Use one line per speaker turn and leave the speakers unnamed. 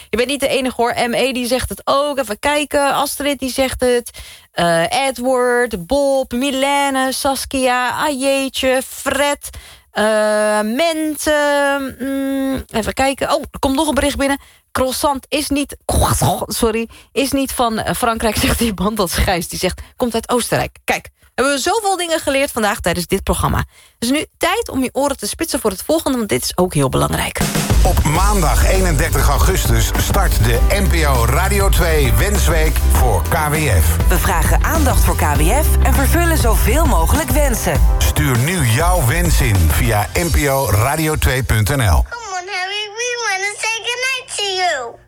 Je bent niet de enige hoor. M.E. die zegt het ook. Even kijken. Astrid die zegt het. Edward, Bob, Milene, Saskia, Ajeetje, Fred... Mente... even kijken. Oh, er komt nog een bericht binnen. Croissant is niet... Sorry, is niet van Frankrijk, zegt iemand. Dat is Gijs, die zegt... Komt uit Oostenrijk. Kijk, hebben we zoveel dingen geleerd vandaag tijdens dit programma. Dus nu tijd om je oren te spitsen voor het volgende... want dit is ook heel belangrijk.
Op maandag 31 augustus start de NPO Radio 2 Wensweek voor KWF.
We vragen aandacht voor KWF en vervullen zoveel mogelijk wensen.
Stuur nu jouw wens in via nporadio2.nl.
Come on, Harry, we want to say goodnight to you.